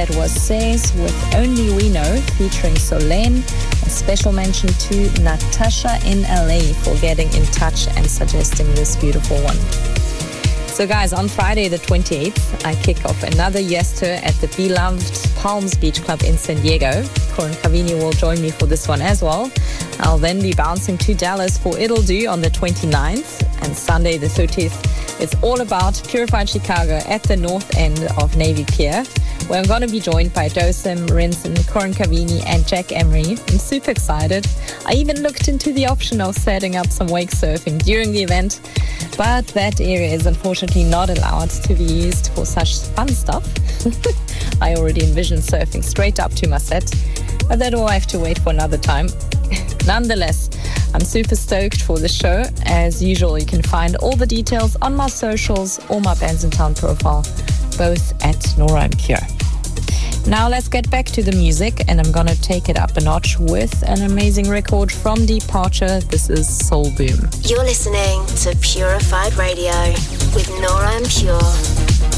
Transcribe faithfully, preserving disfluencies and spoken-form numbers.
that was Says with Only We Know featuring Solène. A special mention to Natasha in L A for getting in touch and suggesting this beautiful one. So guys, on Friday the twenty-eighth, I kick off another Yes Tour at the beloved Palms Beach Club in San Diego. Corin Cavini will join me for this one as well. I'll then be bouncing to Dallas for It'll Do on the twenty-ninth, and Sunday the thirtieth, it's all about Purified Chicago at the north end of Navy Pier, where I'm going to be joined by Dosim, Rinson, Corin Cavini and Jack Emery. I'm super excited. I even looked into the option of setting up some wake surfing during the event, but that area is unfortunately not allowed to be used for such fun stuff. I already envision surfing straight up to my set, but that will have to wait for another time. Nonetheless, I'm super stoked for the show. As usual, you can find all the details on my socials or my Bands in Town profile, both at Nora En Pure. Now let's get back to the music, and I'm gonna take it up a notch with an amazing record from Departure. This is Soul Boom. You're listening to Purified Radio with Nora En Pure.